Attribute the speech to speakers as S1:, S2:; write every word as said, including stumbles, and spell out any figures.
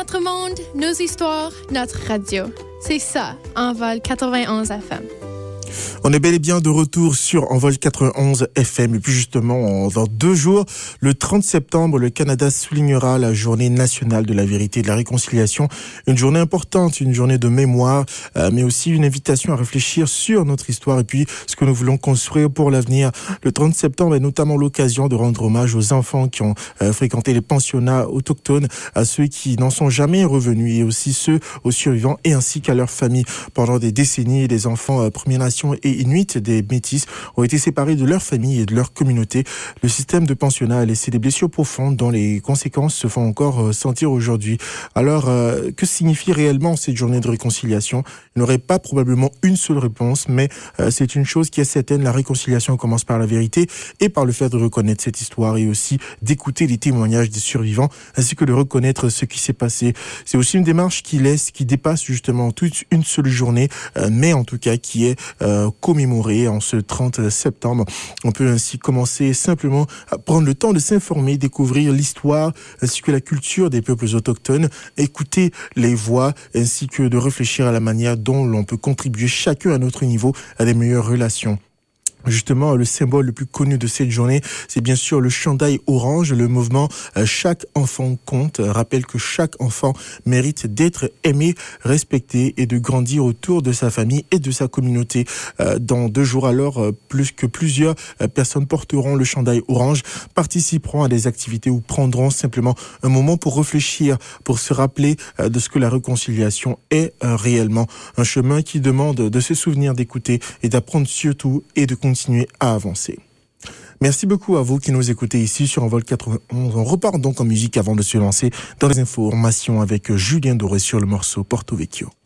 S1: Notre monde, nos histoires, notre radio. C'est ça, Envol quatre-vingt-onze F M.
S2: On est bel et bien de retour sur Envol quatre-vingt-onze F M. Et puis justement, dans deux jours, le trente septembre, le Canada soulignera la journée nationale de la vérité et de la réconciliation. Une journée importante, une journée de mémoire, euh, mais aussi une invitation à réfléchir sur notre histoire et puis ce que nous voulons construire pour l'avenir. Le trente septembre est notamment l'occasion de rendre hommage aux enfants qui ont euh, fréquenté les pensionnats autochtones, à ceux qui n'en sont jamais revenus et aussi ceux aux survivants et ainsi qu'à leurs familles. Pendant des décennies, les enfants euh, Premières Nations et Inuits des Métis ont été séparés de leur famille et de leur communauté. Le système de pensionnat a laissé des blessures profondes dont les conséquences se font encore sentir aujourd'hui. Alors, euh, que signifie réellement cette journée de réconciliation ? Il n'y aurait pas probablement une seule réponse, mais euh, c'est une chose qui est certaine, la réconciliation commence par la vérité et par le fait de reconnaître cette histoire et aussi d'écouter les témoignages des survivants ainsi que de reconnaître ce qui s'est passé. C'est aussi une démarche qui laisse, qui dépasse justement toute une seule journée, euh, mais en tout cas qui est euh, commémorée en ce trente septembre. On peut ainsi commencer simplement à prendre le temps de s'informer, découvrir l'histoire ainsi que la culture des peuples autochtones, écouter les voix ainsi que de réfléchir à la manière dont l'on peut contribuer chacun à notre niveau à des meilleures relations. Justement, le symbole le plus connu de cette journée, c'est bien sûr le chandail orange. Le mouvement euh, Chaque enfant compte euh, rappelle que chaque enfant mérite d'être aimé, respecté et de grandir autour de sa famille et de sa communauté. Euh, dans deux jours alors, euh, plus que plusieurs euh, personnes porteront le chandail orange, participeront à des activités ou prendront simplement un moment pour réfléchir, pour se rappeler euh, de ce que la réconciliation est euh, réellement. Un chemin qui demande de se souvenir d'écouter et d'apprendre surtout et de continuer à avancer. Merci beaucoup à vous qui nous écoutez ici sur Envol quatre-vingt-onze. On repart donc en musique avant de se lancer dans les informations avec Julien Doré sur le morceau Porto Vecchio.